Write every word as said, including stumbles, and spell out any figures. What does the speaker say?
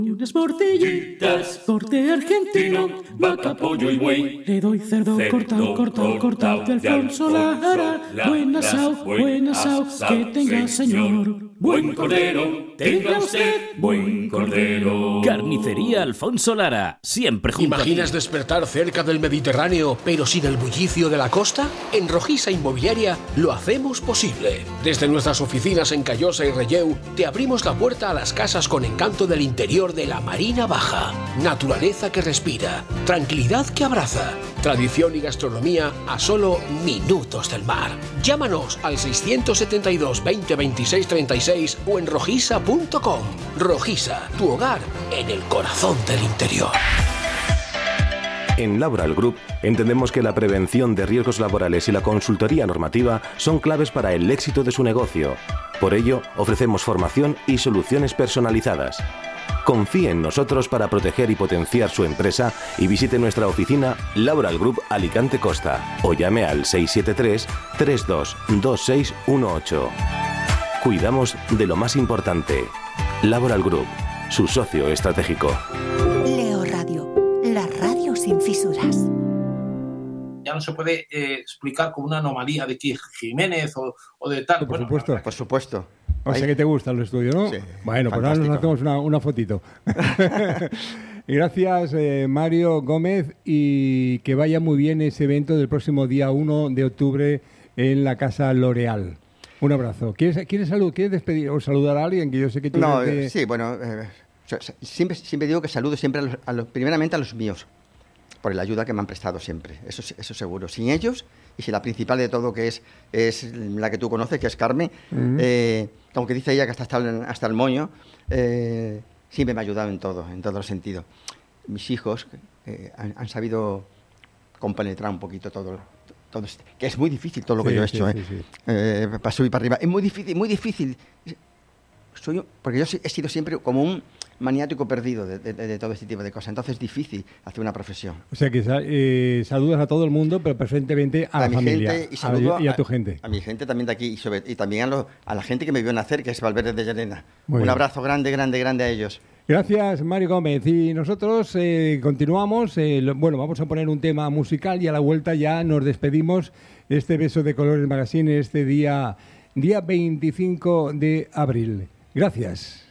Unas morcillitas, corte argentino, vaca, pollo y buey. Le doy cerdo, cerdo cortado, cortado, cortado de Alfonso Lara. Buen asao, buen asao, que tenga señor. Buen cordero, tenga usted, buen cordero. Carnicería Alfonso Lara, siempre junto ¿Imaginas a ti. despertar cerca del Mediterráneo, pero sin el bullicio de la costa? En Rojiza Inmobiliaria lo hacemos posible. Desde nuestras oficinas en Callosa y Relleu, te abrimos la puerta a las casas con encanto del interior de la Marina Baja. Naturaleza que respira, tranquilidad que abraza, tradición y gastronomía a solo minutos del mar. Llámanos al seiscientos setenta y dos, veinte, veintiséis, treinta y seis o en rojisa punto com. Rojisa, tu hogar en el corazón del interior. En Laboral Group entendemos que la prevención de riesgos laborales y la consultoría normativa son claves para el éxito de su negocio. Por ello, ofrecemos formación y soluciones personalizadas. Confíe en nosotros para proteger y potenciar su empresa y visite nuestra oficina Laboral Group Alicante Costa o llame al seis siete tres, tres dos dos seis uno ocho. Cuidamos de lo más importante. Laboral Group, su socio estratégico. Leo Radio, la radio sin fisuras. Ya no se puede eh, explicar como una anomalía de que Jiménez o, o de tal. Por Bueno, supuesto. Por supuesto. O sea que te gusta el estudio, ¿no? Sí, bueno, pues ahora nos fantástico. hacemos una, una fotito. Y gracias, eh, Mario Gómez, y que vaya muy bien ese evento del próximo día uno de octubre en la Casa L'Oréal. Un abrazo. ¿Quieres, quieres, salud, ¿quieres despedir o saludar a alguien? Que yo sé que tú No, eres de... eh, sí, bueno, eh, siempre, siempre digo que saludo siempre a los, a los, primeramente a los míos, por la ayuda que me han prestado siempre, eso, eso seguro. Sin ellos, y si la principal de todo, que es, es la que tú conoces, que es Carmen, uh-huh. eh, aunque dice ella que hasta, hasta, el, hasta el moño, eh, siempre me ha ayudado en todo, en todos los sentidos. Mis hijos eh, han, han sabido compenetrar un poquito todo, todo este, que es muy difícil todo lo que sí, yo he hecho, sí, eh, sí, sí. Eh, para subir y para arriba. Es muy difícil, muy difícil. Soy, porque yo he sido siempre como un maniático perdido de, de, de todo este tipo de cosas. Entonces es difícil hacer una profesión. O sea que eh, saludas a todo el mundo, pero preferentemente a, a la mi familia gente y, saludo a, y a tu gente. A, a mi gente también de aquí y, sobre, y también a, lo, a la gente que me vio nacer, que es Valverde de Llerena. Muy un bien. Abrazo grande, grande, grande a ellos. Gracias, Mario Gómez. Y nosotros eh, continuamos. Eh, lo, bueno, vamos a poner un tema musical y a la vuelta ya nos despedimos. Este Beso de Colores Magazine este día, día veinticinco de abril. Gracias.